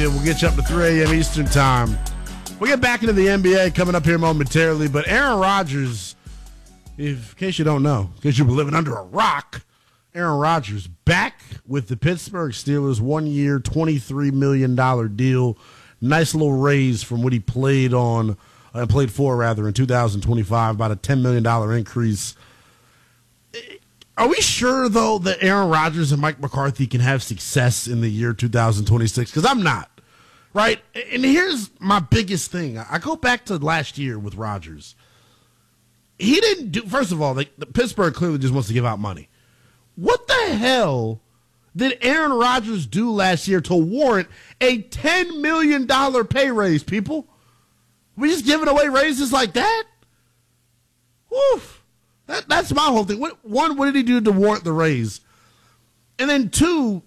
We'll get you up to 3 a.m. Eastern time. We'll get back into the NBA coming up here momentarily, but Aaron Rodgers, in case you don't know, in case you've been living under a rock, Aaron Rodgers back with the Pittsburgh Steelers, 1 year, $23 million deal. Nice little raise from what he played for in 2025, about a $10 million increase. Are we sure, though, that Aaron Rodgers and Mike McCarthy can have success in the year 2026? Because I'm not. Right? And here's my biggest thing. I go back to last year with Rodgers. He didn't do, first of all, the Pittsburgh clearly just wants to give out money. What the hell did Aaron Rodgers do last year to warrant a $10 million pay raise, people? We just giving away raises like that? Woof. That's my whole thing. One, what did he do to warrant the raise? And then two,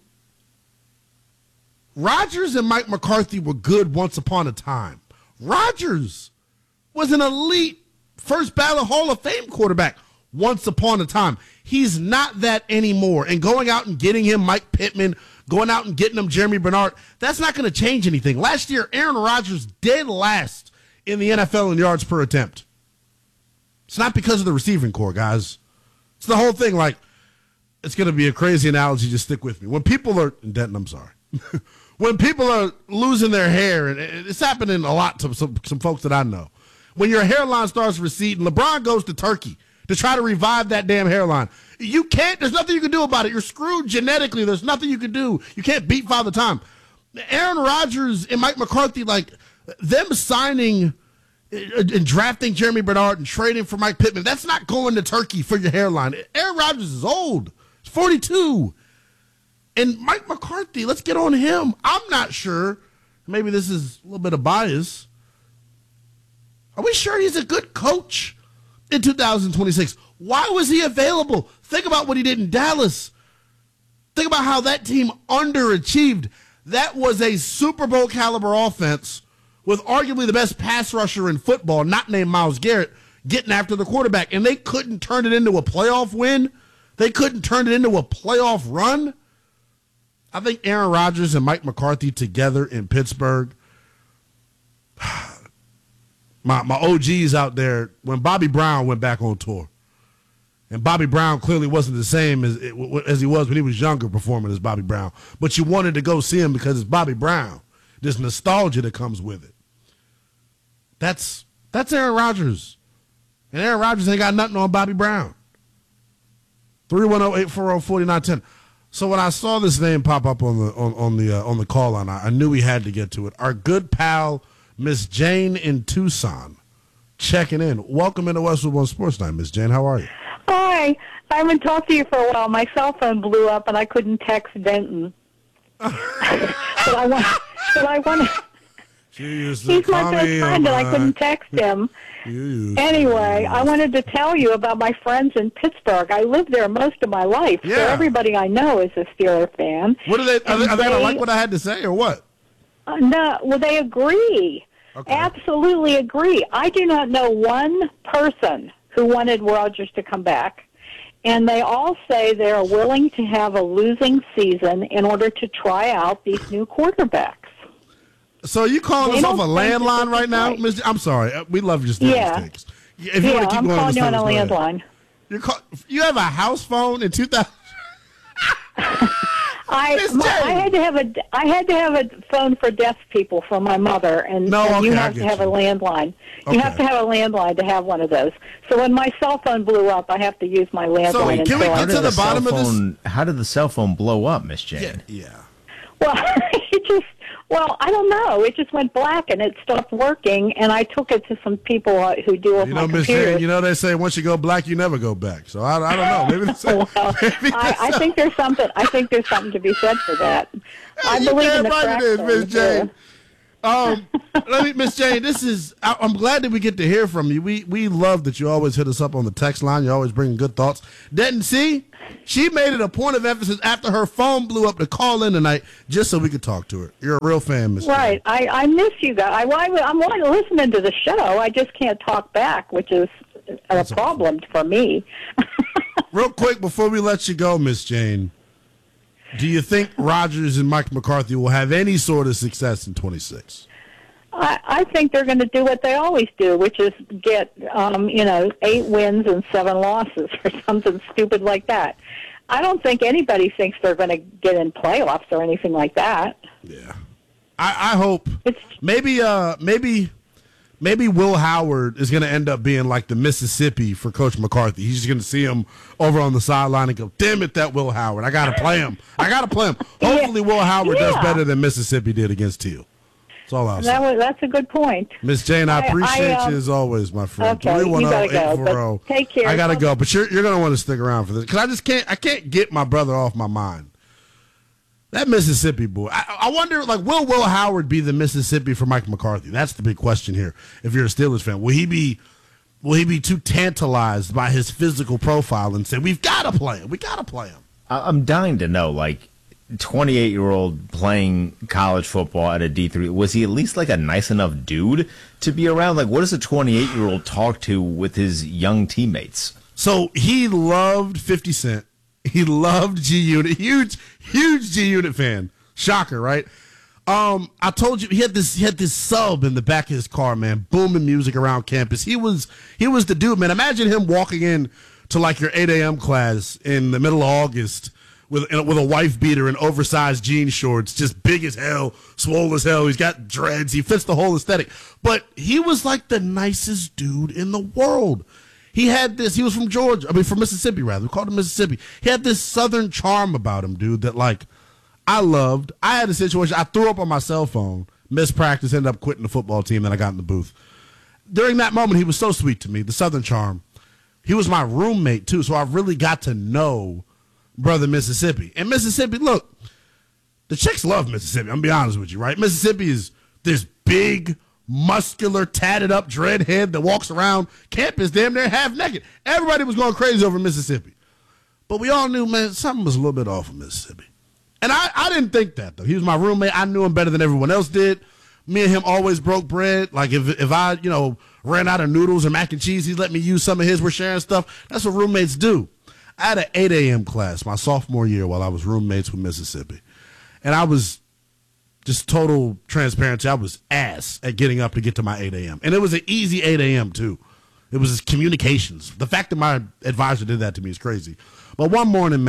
Rodgers and Mike McCarthy were good once upon a time. Rodgers was an elite first ballot Hall of Fame quarterback once upon a time. He's not that anymore. And going out and getting him Mike Pittman, going out and getting him Jeremy Bernard, that's not going to change anything. Last year, Aaron Rodgers dead last in the NFL in yards per attempt. It's not because of the receiving core, guys. It's the whole thing. Like, it's going to be a crazy analogy. Just stick with me. When people are, Denton, I'm sorry. When people are losing their hair, and it's happening a lot to some folks that I know, when your hairline starts receding, LeBron goes to Turkey to try to revive that damn hairline. You can't, there's nothing you can do about it. You're screwed genetically. There's nothing you can do. You can't beat Father Time. Aaron Rodgers and Mike McCarthy, like, them signing and drafting Jeremy Bernard and trading for Mike Pittman, that's not going to Turkey for your hairline. Aaron Rodgers is old. He's 42. And Mike McCarthy, let's get on him. I'm not sure. Maybe this is a little bit of bias. Are we sure he's a good coach in 2026? Why was he available? Think about what he did in Dallas. Think about how that team underachieved. That was a Super Bowl caliber offense with arguably the best pass rusher in football, not named Myles Garrett, getting after the quarterback. And they couldn't turn it into a playoff win. They couldn't turn it into a playoff run. I think Aaron Rodgers and Mike McCarthy together in Pittsburgh, my OGs out there, when Bobby Brown went back on tour, and Bobby Brown clearly wasn't the same as he was when he was younger performing as Bobby Brown, but you wanted to go see him because it's Bobby Brown. There's nostalgia that comes with it. That's Aaron Rodgers. And Aaron Rodgers ain't got nothing on Bobby Brown. 310-840-4910. So when I saw this name pop up on the call line, I knew we had to get to it. Our good pal, Miss Jane in Tucson, checking in. Welcome into Westwood One Sports Night, Miss Jane. How are you? Hi. I haven't talked to you for a while. My cell phone blew up, and I couldn't text Denton. but I want to. He's my best friend, and I couldn't text him. Anyway, I wanted to tell you about my friends in Pittsburgh. I lived there most of my life, so everybody I know is a Steeler fan. What are they going to like what I had to say, or what? No, well, they agree. Okay. Absolutely agree. I do not know one person who wanted Rodgers to come back, and they all say they're willing to have a losing season in order to try out these new quarterbacks. So are you calling us off a landline right now? Right. I'm sorry. We love your statistics. If you want to keep I'm calling you on a landline. You have a house phone in 2000? I had to have a phone for deaf people for my mother, and you have to have a landline. You have to have a landline to have one of those. So when my cell phone blew up, I have to use my landline. So can we get to the bottom of this? How did the cell phone blow up, Miss Jane? Yeah. Well, Well, I don't know. It just went black and it stopped working, and I took it to some people who do it. Miss Jane, they say once you go black, you never go back. So I don't know. Maybe I think there's something. I think there's something to be said for that. I believe in the crack Miss Jane. Miss Jane, I'm glad that we get to hear from you. We love that you always hit us up on the text line. You always bring good thoughts. Denton, see? She made it a point of emphasis after her phone blew up to call in tonight just so we could talk to her. You're a real fan, Miss Right. Jane. I miss you guys. I'm listening to the show. I just can't talk back, which is a problem for me. Real quick before we let you go, Miss Jane, Do you think Rodgers and Mike McCarthy will have any sort of success in 26? I think they're going to do what they always do, which is get, 8 wins and 7 losses or something stupid like that. I don't think anybody thinks they're going to get in playoffs or anything like that. Yeah. I hope maybe Will Howard is going to end up being like the Mississippi for Coach McCarthy. He's just going to see him over on the sideline and go, damn it, that Will Howard. I got to play him. Hopefully Will Howard does better than Mississippi did against Teal. That's all I'll say. That's a good point. Miss Jane, I appreciate you as always, my friend. Okay, you gotta go. Take care. I got to go, but you're going to want to stick around for this because I can't get my brother off my mind. That Mississippi boy. I wonder, will Howard be the Mississippi for Mike McCarthy? That's the big question here. If you're a Steelers fan, will he be too tantalized by his physical profile and say, we've got to play him? We got to play him. I'm dying to know, 28-year-old playing college football at a D3, was he at least a nice enough dude to be around? What does a 28-year-old talk to with his young teammates? So he loved 50 Cent. He loved G-Unit. Huge G-Unit fan. Shocker, right? I told you he had this sub in the back of his car, man, booming music around campus. He was the dude, man. Imagine him walking in to your 8 a.m. class in the middle of August with a wife beater and oversized jean shorts, just big as hell, swole as hell. He's got dreads. He fits the whole aesthetic. But he was the nicest dude in the world. He was from from Mississippi, rather. We called him Mississippi. He had this southern charm about him, dude, that, I loved. I had a situation, I threw up on my cell phone, missed practice, ended up quitting the football team, then I got in the booth. During that moment, he was so sweet to me, the southern charm. He was my roommate, too, so I really got to know brother Mississippi. And Mississippi, look, the chicks love Mississippi, I'm going to be honest with you, right? Mississippi is this big, muscular, tatted up dreadhead that walks around campus damn near half naked. Everybody was going crazy over Mississippi. But we all knew, man, something was a little bit off of Mississippi. And I didn't think that, though. He was my roommate. I knew him better than everyone else did. Me and him always broke bread. If I, ran out of noodles or mac and cheese, he'd let me use some of his. We're sharing stuff. That's what roommates do. I had an 8 a.m. class my sophomore year while I was roommates with Mississippi. And I was just total transparency. I was ass at getting up to get to my 8 a.m. And it was an easy 8 a.m. too. It was just communications. The fact that my advisor did that to me is crazy. But one morning,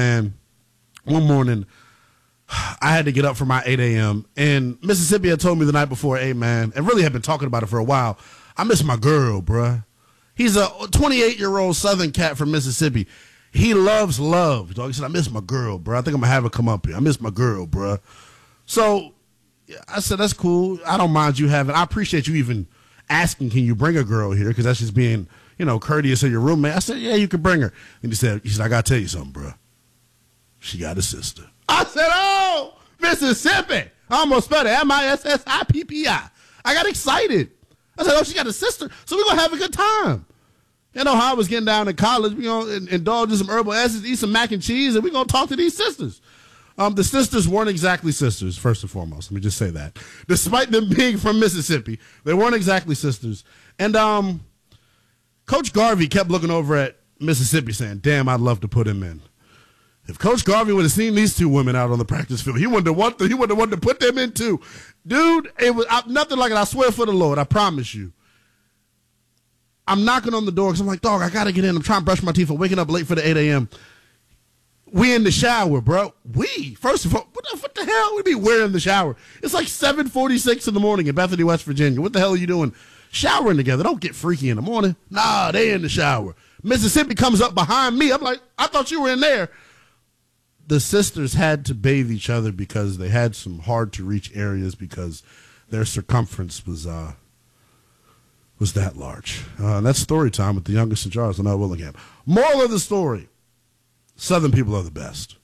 I had to get up for my 8 a.m. And Mississippi had told me the night before, hey, man, and really had been talking about it for a while, I miss my girl, bruh. He's a 28-year-old Southern cat from Mississippi. He loves love, dog. He said, I miss my girl, bruh. I think I'm going to have her come up here. I miss my girl, bruh. So I said, that's cool. I don't mind you having. I appreciate you even asking, can you bring a girl here? Because that's just being, courteous of your roommate. I said, yeah, you can bring her. And he said, I got to tell you something, bro. She got a sister. I said, oh, Mississippi. I almost spelled it Missippi. I got excited. I said, oh, she got a sister. So we're going to have a good time. How I was getting down in college, we're going to indulge in some herbal essences, eat some mac and cheese, and we're going to talk to these sisters. The sisters weren't exactly sisters, first and foremost. Let me just say that. Despite them being from Mississippi, they weren't exactly sisters. And Coach Garvey kept looking over at Mississippi saying, damn, I'd love to put him in. If Coach Garvey would have seen these two women out on the practice field, he wouldn't have wanted to put them in too. Dude, it was nothing like it. I swear for the Lord, I promise you. I'm knocking on the door because I'm like, dog, I got to get in. I'm trying to brush my teeth. I'm waking up late for the 8 a.m. We in the shower, bro. First of all, what the hell? We be wearing the shower. It's 7:46 in the morning in Bethany, West Virginia. What the hell are you doing? Showering together. Don't get freaky in the morning. Nah, they in the shower. Mississippi comes up behind me. I'm like, I thought you were in there. The sisters had to bathe each other because they had some hard to reach areas because their circumference was that large. And that's story time with the youngest in Charles, Linnell Willingham. Moral of the story. Southern people are the best.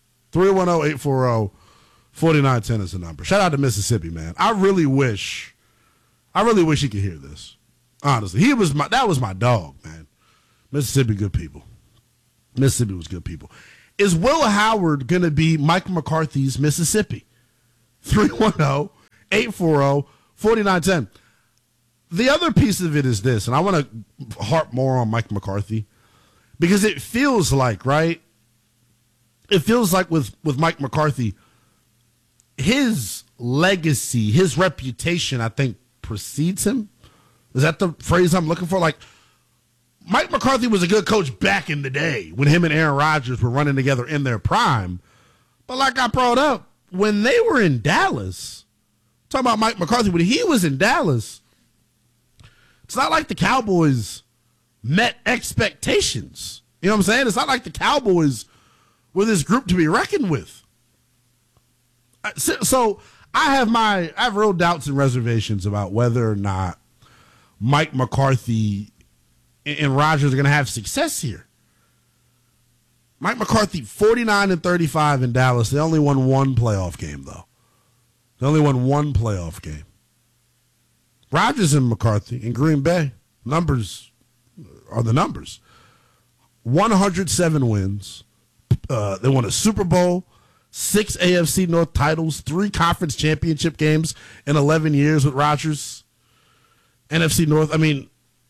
310-840-4910 is the number. Shout out to Mississippi, man. I really wish he could hear this. Honestly, that was my dog, man. Mississippi, good people. Mississippi was good people. Is Will Howard going to be Mike McCarthy's Mississippi? 310-840-4910. The other piece of it is this, and I want to harp more on Mike McCarthy, because it feels like, right? it feels like with Mike McCarthy, his legacy, his reputation, I think, precedes him. Is that the phrase I'm looking for? Like, Mike McCarthy was a good coach back in the day when him and Aaron Rodgers were running together in their prime. But like I brought up, when they were in Dallas, talking about Mike McCarthy, when he was in Dallas, it's not like the Cowboys met expectations. You know what I'm saying? It's not like the Cowboys were this group to be reckoned with. So I have real doubts and reservations about whether or not Mike McCarthy and Rodgers are going to have success here. Mike McCarthy, 49-35 in Dallas. They only won one playoff game, though. They only won one playoff game. Rodgers and McCarthy in Green Bay, numbers are the numbers. 107 wins. They won a Super Bowl, 6 AFC North titles, 3 conference championship games in 11 years with Rodgers. NFC North, I mean,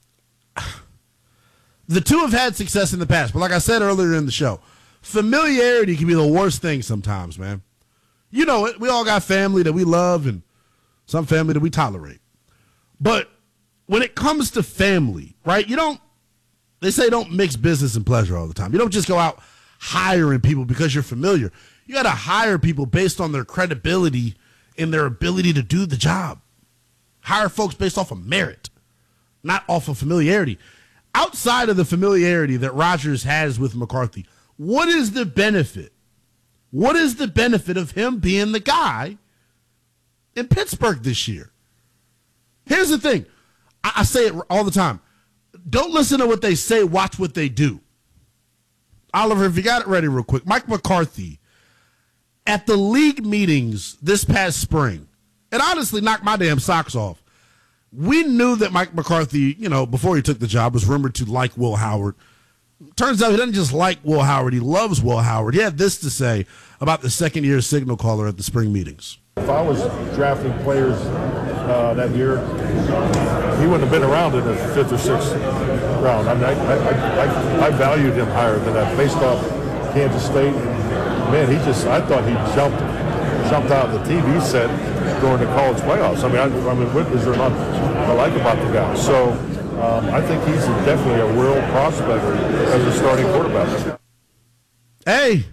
the two have had success in the past, but like I said earlier in the show, familiarity can be the worst thing sometimes, man. You know it. We all got family that we love and some family that we tolerate. But when it comes to family, right, they say don't mix business and pleasure all the time. You don't just go out hiring people because you're familiar. You got to hire people based on their credibility and their ability to do the job. Hire folks based off of merit, not off of familiarity. Outside of the familiarity that Rodgers has with McCarthy, what is the benefit? What is the benefit of him being the guy in Pittsburgh this year? Here's the thing. I say it all the time. Don't listen to what they say. Watch what they do. Oliver, if you got it ready real quick. Mike McCarthy, at the league meetings this past spring, it honestly knocked my damn socks off. We knew that Mike McCarthy, before he took the job, was rumored to like Will Howard. Turns out he doesn't just like Will Howard. He loves Will Howard. He had this to say about the second-year signal caller at the spring meetings. If I was drafting players that year, he wouldn't have been around in the 5th or 6th round. I mean, I valued him higher than that based off Kansas State. Man, I thought he jumped out of the TV set during the college playoffs. I mean, what is there not to like about the guy? So I think he's definitely a real prospect as a starting quarterback. Hey,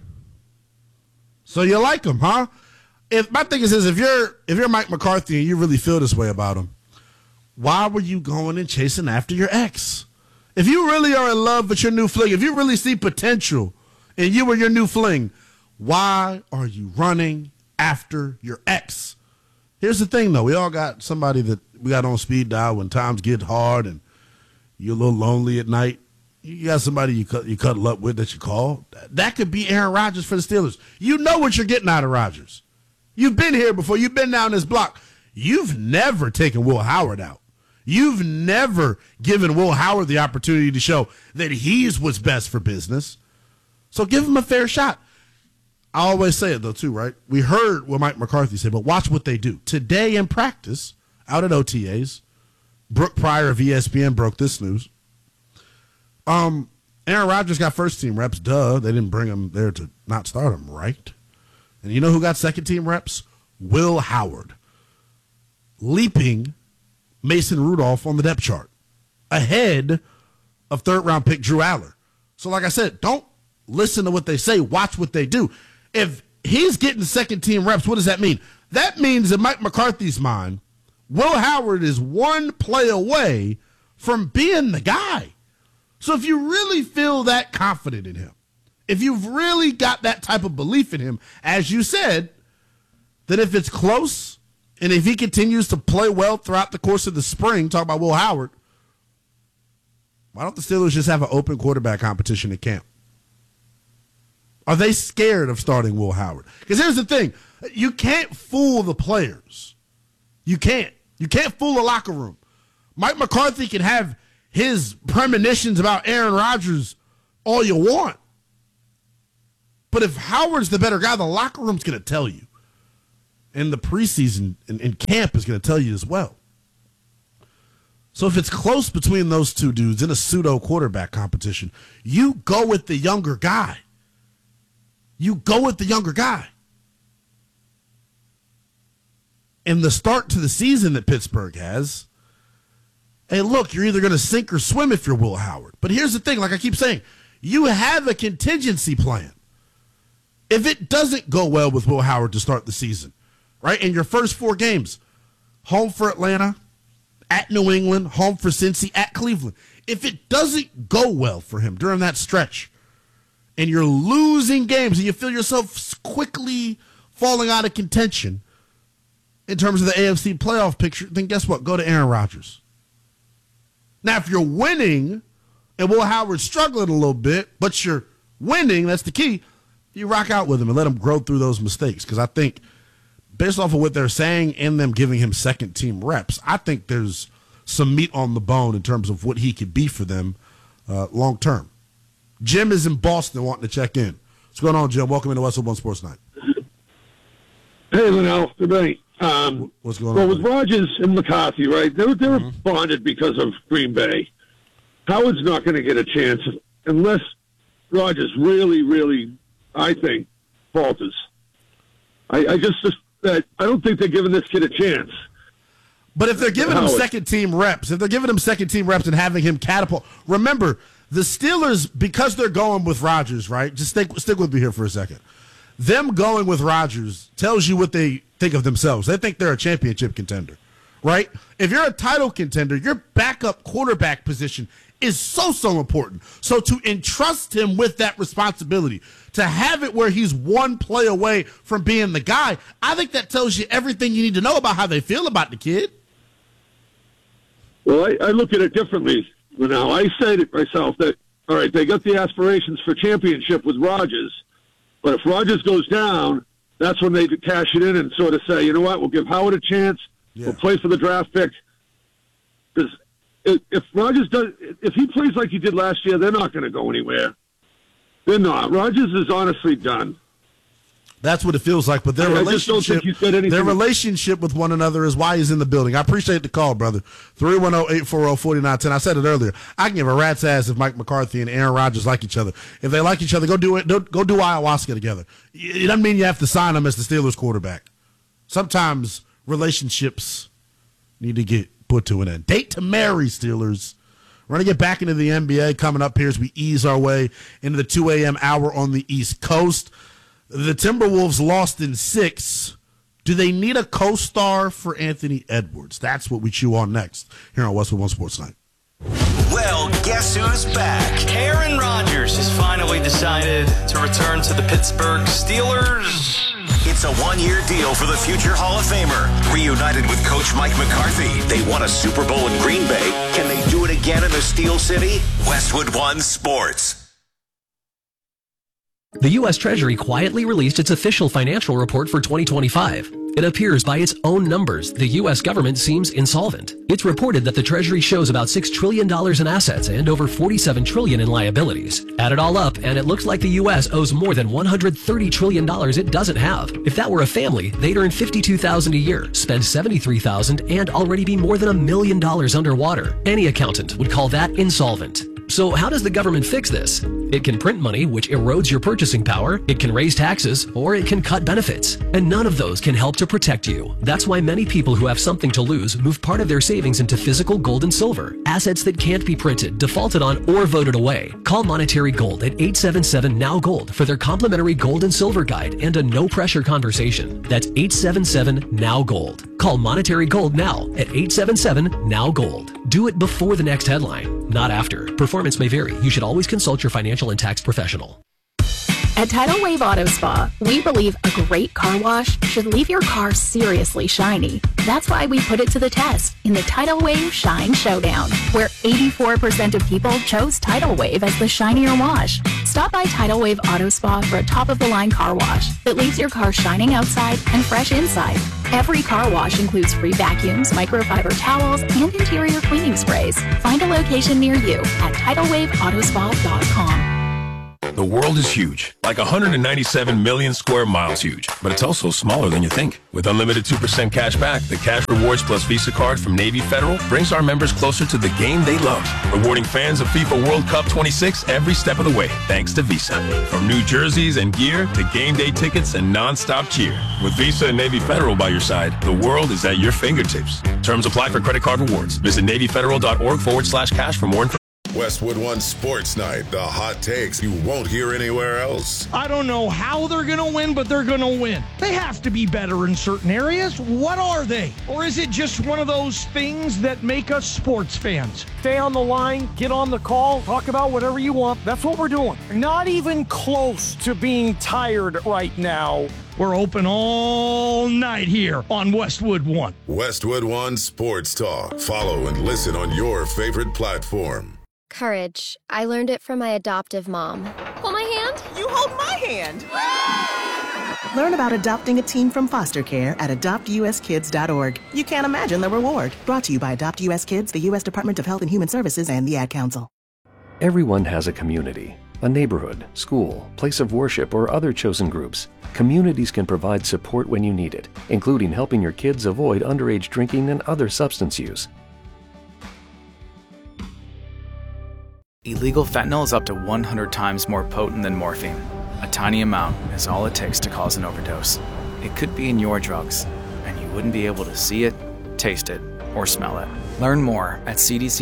so you like him, huh? My thing is if you're Mike McCarthy and you really feel this way about him, why were you going and chasing after your ex? If you really are in love with your new fling, if you really see potential in you or your new fling, why are you running after your ex? Here's the thing, though. We all got somebody that we got on speed dial when times get hard and you're a little lonely at night. You got somebody you cuddle up with that you call. That could be Aaron Rodgers for the Steelers. You know what you're getting out of Rodgers. You've been here before. You've been down this block. You've never taken Will Howard out. You've never given Will Howard the opportunity to show that he's what's best for business. So give him a fair shot. I always say it, though, too, right? We heard what Mike McCarthy said, but watch what they do. Today in practice, out at OTAs, Brooke Pryor of ESPN broke this news. Aaron Rodgers got first-team reps. Duh, they didn't bring him there to not start him, right? And you know who got second-team reps? Will Howard. Leaping Mason Rudolph on the depth chart. Ahead of third-round pick Drew Aller. So like I said, don't listen to what they say. Watch what they do. If he's getting second-team reps, what does that mean? That means in Mike McCarthy's mind, Will Howard is one play away from being the guy. So if you really feel that confident in him, if you've really got that type of belief in him, as you said, then if it's close and if he continues to play well throughout the course of the spring, talk about Will Howard, why don't the Steelers just have an open quarterback competition at camp? Are they scared of starting Will Howard? Because here's the thing. You can't fool the players. You can't. You can't fool the locker room. Mike McCarthy can have his premonitions about Aaron Rodgers all you want. But if Howard's the better guy, the locker room's going to tell you. And the preseason and camp is going to tell you as well. So if it's close between those two dudes in a pseudo quarterback competition, you go with the younger guy. you go with the younger guy. And the start to the season that Pittsburgh has, hey, look, you're either going to sink or swim if you're Will Howard. But here's the thing, like I keep saying, you have a contingency plan. If it doesn't go well with Will Howard to start the season, right, in your first 4 games, home for Atlanta, at New England, home for Cincy, at Cleveland. If it doesn't go well for him during that stretch and you're losing games and you feel yourself quickly falling out of contention in terms of the AFC playoff picture, then guess what? Go to Aaron Rodgers. Now, if you're winning and Will Howard's struggling a little bit, but you're winning, that's the key, you rock out with him and let him grow through those mistakes. Because I think based off of what they're saying and them giving him second-team reps, I think there's some meat on the bone in terms of what he could be for them long-term. Jim is in Boston wanting to check in. What's going on, Jim? Welcome into Westwood One Sports Night. Hey, Linnell. Good night. What's going on? Well, with Rodgers and McCarthy, right, they were bonded because of Green Bay. Howard's not going to get a chance unless Rodgers really, really, I think, falters. I don't think they're giving this kid a chance. But if they're giving him second-team reps, and having him catapult, remember, the Steelers, because they're going with Rodgers, right? Just stick with me here for a second. Them going with Rodgers tells you what they think of themselves. They think they're a championship contender, right? If you're a title contender, your backup quarterback position is so important. So to entrust him with that responsibility, to have it where he's one play away from being the guy, I think that tells you everything you need to know about how they feel about the kid. Well, I look at it differently now. I say to myself that, all right, they got the aspirations for championship with Rodgers, but if Rodgers goes down, that's when they cash it in and sort of say, you know what, we'll give Howard a chance, we'll play for the draft pick. Because if Rodgers if he plays like he did last year, they're not going to go anywhere. They're not. Rodgers is honestly done. That's what it feels like, but their relationship with one another is why he's in the building. I appreciate the call, brother. 310-840-4910. I said it earlier. I can give a rat's ass if Mike McCarthy and Aaron Rodgers like each other. If they like each other, go do it. Go do ayahuasca together. It doesn't mean you have to sign them as the Steelers quarterback. Sometimes relationships need to get put to an end. Date to marry, Steelers. We're going to get back into the NBA coming up here as we ease our way into the 2 a.m. hour on the East Coast. The Timberwolves lost in 6. Do they need a co-star for Anthony Edwards? That's what we chew on next here on Westwood One Sports Night. Well, guess who's back? Aaron Rodgers has finally decided to return to the Pittsburgh Steelers. It's a one-year deal for the future Hall of Famer. Reunited with Coach Mike McCarthy, they won a Super Bowl in Green Bay. Can they do it again in the Steel City? Westwood One Sports. The U.S. Treasury quietly released its official financial report for 2025. It appears by its own numbers, the U.S. government seems insolvent. It's reported that the Treasury shows about $6 trillion in assets and over $47 trillion in liabilities. Add it all up, and it looks like the U.S. owes more than $130 trillion it doesn't have. If that were a family, they'd earn $52,000 a year, spend $73,000, and already be more than $1 million underwater. Any accountant would call that insolvent. So how does the government fix this? It can print money, which erodes your purchasing power, it can raise taxes, or it can cut benefits. And none of those can help to protect you. That's why many people who have something to lose move part of their savings into physical gold and silver, assets that can't be printed, defaulted on, or voted away. Call Monetary Gold at 877-NOW-GOLD for their complimentary gold and silver guide and a no-pressure conversation. That's 877-NOW-GOLD. Call Monetary Gold now at 877-NOW-GOLD. Do it before the next headline, not after. Performance may vary. You should always consult your financial and tax professional. At Tidal Wave Auto Spa, we believe a great car wash should leave your car seriously shiny. That's why we put it to the test in the Tidal Wave Shine Showdown, where 84% of people chose Tidal Wave as the shinier wash. Stop by Tidal Wave Auto Spa for a top-of-the-line car wash that leaves your car shining outside and fresh inside. Every car wash includes free vacuums, microfiber towels, and interior cleaning sprays. Find a location near you at TidalWaveAutospa.com. The world is huge, like 197 million square miles huge, but it's also smaller than you think. With unlimited 2% cash back, the Cash Rewards Plus Visa card from Navy Federal brings our members closer to the game they love, rewarding fans of FIFA World Cup 26 every step of the way, thanks to Visa. From new jerseys and gear to game day tickets and non-stop cheer. With Visa and Navy Federal by your side, the world is at your fingertips. Terms apply for credit card rewards. Visit NavyFederal.org/cash for more information. Westwood One Sports Night, the hot takes you won't hear anywhere else. I don't know how they're going to win, but they're going to win. They have to be better in certain areas. What are they? Or is it just one of those things that make us sports fans? Stay on the line, get on the call, talk about whatever you want. That's what we're doing. Not even close to being tired right now. We're open all night here on Westwood One. Westwood One Sports Talk. Follow and listen on your favorite platform. Courage. I learned it from my adoptive mom. Hold my hand. You hold my hand. Learn about adopting a teen from foster care at adoptuskids.org. You can't imagine the reward. Brought to you by Adopt US Kids, the U.S. Department of Health and Human Services, and the Ad Council. Everyone has a community, a neighborhood, school, place of worship, or other chosen groups. Communities can provide support when you need it, including helping your kids avoid underage drinking and other substance use. Illegal fentanyl is up to 100 times more potent than morphine. A tiny amount is all it takes to cause an overdose. It could be in your drugs, and you wouldn't be able to see it, taste it, or smell it. Learn more at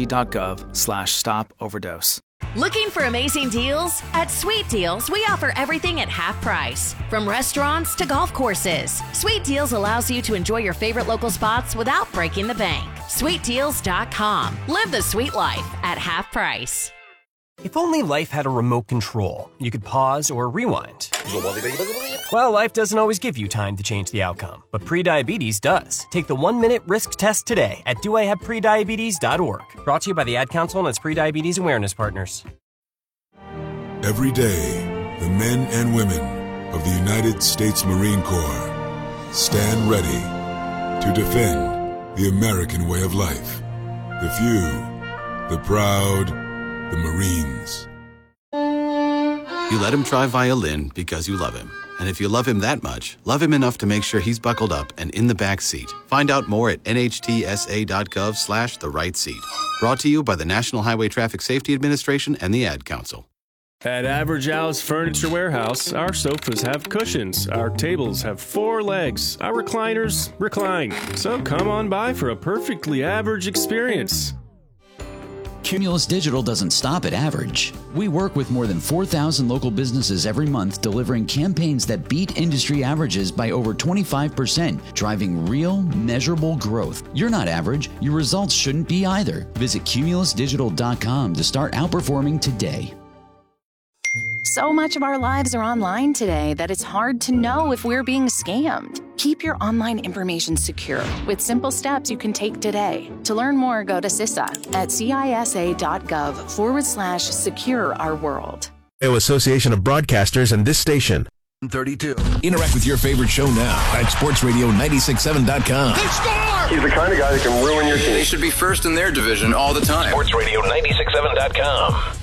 cdc.gov/stop-overdose. Looking for amazing deals? At Sweet Deals, we offer everything at half price. From restaurants to golf courses, Sweet Deals allows you to enjoy your favorite local spots without breaking the bank. SweetDeals.com. Live the sweet life at half price. If only life had a remote control, you could pause or rewind. Well, life doesn't always give you time to change the outcome, but prediabetes does. Take the 1-minute risk test today at doihaveprediabetes.org. Brought to you by the Ad Council and its Prediabetes Awareness Partners. Every day, the men and women of the United States Marine Corps stand ready to defend the American way of life. The few, the proud, the Marines. You let him try violin because you love him. And if you love him that much, love him enough to make sure he's buckled up and in the back seat. Find out more at nhtsa.gov/the-right-seat. Brought to you by the National Highway Traffic Safety Administration and the Ad Council. At Average Al's Furniture Warehouse, our sofas have cushions, our tables have 4 legs, our recliners recline. So come on by for a perfectly average experience. Cumulus Digital doesn't stop at average. We work with more than 4,000 local businesses every month, delivering campaigns that beat industry averages by over 25%, driving real, measurable growth. You're not average. Your results shouldn't be either. Visit cumulusdigital.com to start outperforming today. So much of our lives are online today that it's hard to know if we're being scammed. Keep your online information secure with simple steps you can take today. To learn more, go to CISA at cisa.gov/secure our world. Association of Broadcasters and this station. 32. Interact with your favorite show now at sportsradio967.com. They score! He's the kind of guy that can ruin your team. They should be first in their division all the time. Sportsradio967.com.